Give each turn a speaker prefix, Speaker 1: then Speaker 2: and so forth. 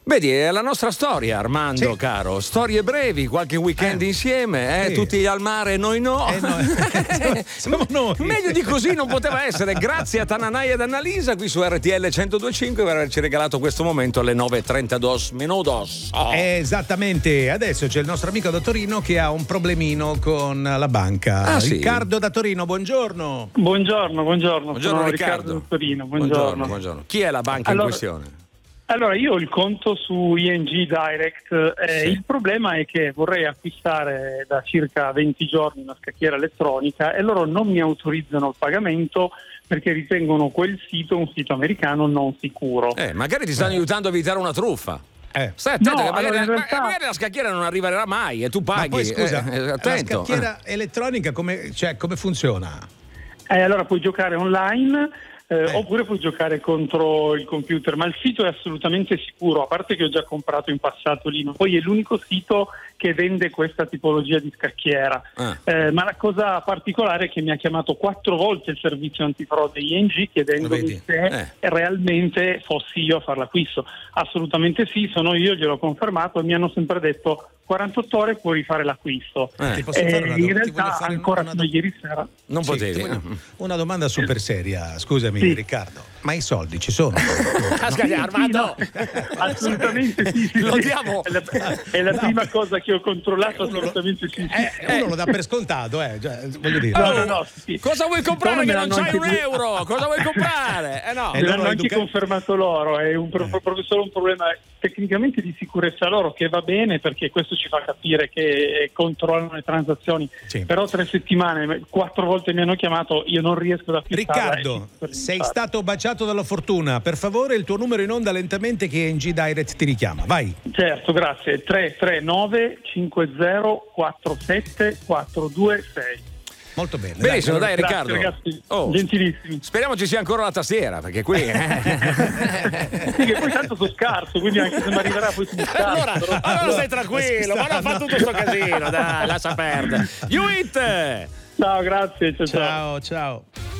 Speaker 1: Vedi, è la nostra storia, Armando,
Speaker 2: Sì.
Speaker 1: caro. Storie brevi, qualche weekend insieme,
Speaker 2: Sì.
Speaker 1: tutti al mare, noi no.
Speaker 2: Siamo noi.
Speaker 1: Meglio di così non poteva essere. Grazie a Tananai ed Annalisa qui su RTL 102.5 per averci regalato questo momento alle 9:32 minutos. Oh.
Speaker 2: Esattamente, adesso c'è il nostro amico da Torino che ha un problemino con la banca.
Speaker 1: Ah, sì?
Speaker 2: Riccardo da Torino, buongiorno.
Speaker 3: Buongiorno.
Speaker 1: Buongiorno
Speaker 3: Sono
Speaker 1: Riccardo.
Speaker 3: da Torino, buongiorno.
Speaker 1: Buongiorno. Chi è la banca in questione?
Speaker 3: Allora, io ho il conto su ING Direct.
Speaker 1: Sì.
Speaker 3: Il problema è che vorrei acquistare da circa 20 giorni una scacchiera elettronica e loro non mi autorizzano il pagamento perché ritengono quel sito un sito americano non sicuro.
Speaker 1: Magari ti stanno aiutando a evitare una truffa. Stai
Speaker 3: No,
Speaker 1: attento, che magari,
Speaker 3: allora, in realtà-
Speaker 1: magari la scacchiera non arriverà mai e tu
Speaker 2: Ma
Speaker 1: paghi.
Speaker 2: poi scusa, la
Speaker 1: attento.
Speaker 2: scacchiera elettronica come funziona?
Speaker 3: Allora puoi giocare online oppure puoi giocare contro il computer, ma il sito è assolutamente sicuro, a parte che ho già comprato in passato lì, ma poi è l'unico sito che vende questa tipologia di scacchiera. Ma la cosa particolare è che mi ha chiamato 4 volte il servizio antifrode ING chiedendomi se realmente fossi io a fare l'acquisto. Assolutamente sì, sono io, gliel'ho confermato e mi hanno sempre detto 48 ore puoi rifare l'acquisto.
Speaker 2: Ti posso fare una
Speaker 3: in
Speaker 2: ti
Speaker 3: realtà
Speaker 2: voglio fare
Speaker 3: ancora
Speaker 2: una
Speaker 3: fino a ieri sera
Speaker 1: Non
Speaker 2: Sì,
Speaker 1: potevi.
Speaker 2: una domanda super seria, scusami
Speaker 3: Sì.
Speaker 2: Riccardo, ma i soldi ci sono?
Speaker 1: Armando.
Speaker 3: assolutamente sì.
Speaker 1: Lo diamo.
Speaker 3: È la prima cosa che ho controllato, assolutamente sì.
Speaker 2: Uno lo dà per scontato, cioè, voglio dire.
Speaker 3: No, sì.
Speaker 1: Cosa vuoi comprare
Speaker 3: Siccome
Speaker 1: che
Speaker 3: me
Speaker 1: non
Speaker 3: l'hanno
Speaker 1: c'hai un
Speaker 3: anche
Speaker 1: euro? Cosa vuoi comprare? No.
Speaker 3: Me l'hanno anche confermato loro, è proprio solo un problema tecnicamente di sicurezza loro, che va bene perché questo ci fa capire che controllano le transazioni.
Speaker 2: Sì.
Speaker 3: Però 3 settimane, 4 volte mi hanno chiamato, io non riesco ad acquistarla.
Speaker 2: Riccardo, sei stato baciato dalla fortuna, per favore il tuo numero in onda lentamente che ING Direct ti richiama, vai.
Speaker 3: Certo, grazie. 339 50 47 426.
Speaker 2: Molto bene.
Speaker 1: Benissimo, dai,
Speaker 3: Grazie,
Speaker 1: Riccardo.
Speaker 3: ragazzi,
Speaker 1: Oh,
Speaker 3: gentilissimi.
Speaker 1: speriamo ci sia ancora la tastiera, perché qui.
Speaker 3: Sì, che poi tanto sono scarso, quindi anche se mi arriverà poi sono scarso.
Speaker 1: allora stai tranquillo, ma non fa tutto sto casino, dai, lascia perdere. You it!
Speaker 3: Ciao, grazie. Ciao.
Speaker 2: Ciao.